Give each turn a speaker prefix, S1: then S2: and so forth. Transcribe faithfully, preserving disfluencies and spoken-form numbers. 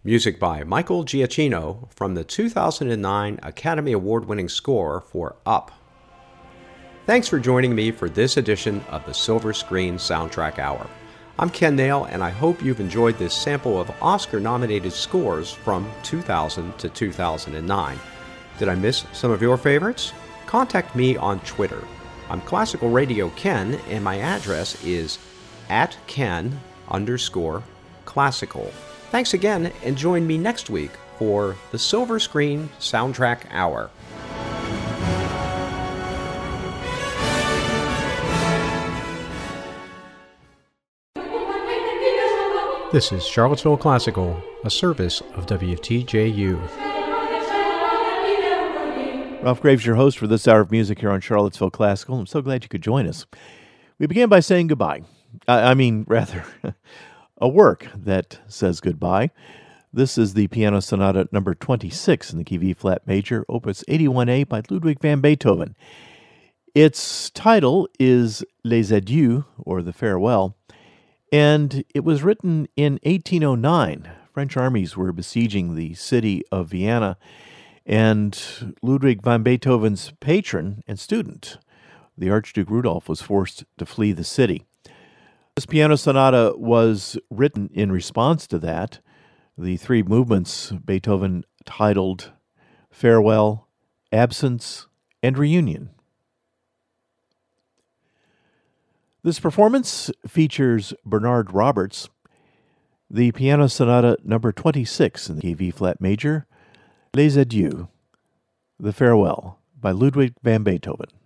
S1: Music by Michael Giacchino from the two thousand nine Academy Award-winning score for Up. Thanks for joining me for this edition of the Silver Screen Soundtrack Hour. I'm Ken Nail, and I hope you've enjoyed this sample of Oscar-nominated scores from two thousand to two thousand nine. Did I miss some of your favorites? Contact me on Twitter. I'm Classical Radio Ken, and my address is at Ken underscore classical. Thanks again, and join me next week for the Silver Screen Soundtrack Hour. This is Charlottesville Classical, a service of W F T J U.
S2: Ralph Graves, your host for this hour of music here on Charlottesville Classical. I'm so glad you could join us. We began by saying goodbye. I, I mean, rather, a work that says goodbye. This is the Piano Sonata number twenty-six in the key V-flat major, opus eighty-one A by Ludwig van Beethoven. Its title is Les Adieux, or The Farewell, and it was written in eighteen oh nine. French armies were besieging the city of Vienna, and Ludwig van Beethoven's patron and student, the Archduke Rudolph, was forced to flee the city. This piano sonata was written in response to that. The three movements Beethoven titled Farewell, Absence, and Reunion. This performance features Bernard Roberts, the Piano Sonata number twenty-six in the V-flat major, Les Adieux, The Farewell, by Ludwig van Beethoven.